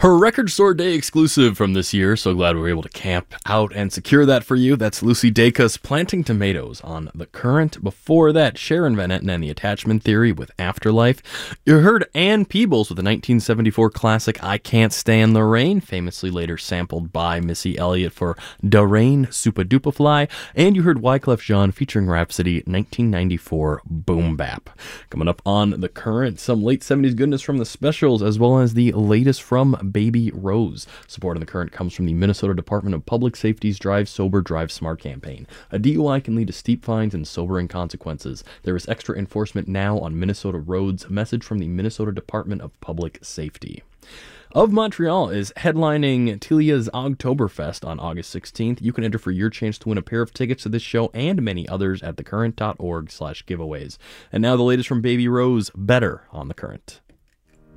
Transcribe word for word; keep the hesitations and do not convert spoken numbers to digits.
Her Record Store Day exclusive from this year. So glad we were able to camp out and secure that for you. That's Lucy Dacus, Planting Tomatoes on The Current. Before that, Sharon Van Etten and the Attachment Theory with Afterlife. You heard Ann Peebles with the nineteen seventy-four classic I Can't Stand the Rain, famously later sampled by Missy Elliott for Da Rain Supa Dupa Fly. And you heard Wyclef Jean featuring Rhapsody, nineteen ninety-four Boom Bap. Coming up on The Current, some late seventies goodness from the specials, as well as the latest from Baby Rose. Support on The Current comes from the Minnesota Department of Public Safety's Drive Sober, Drive Smart campaign. A D U I can lead to steep fines and sobering consequences. There is extra enforcement now on Minnesota roads. A message from the Minnesota Department of Public Safety. Of Montreal is headlining Tilia's Ogtoberfest on August sixteenth. You can enter for your chance to win a pair of tickets to this show and many others at thecurrent.org slash giveaways. And now the latest from Baby Rose, Better on The Current.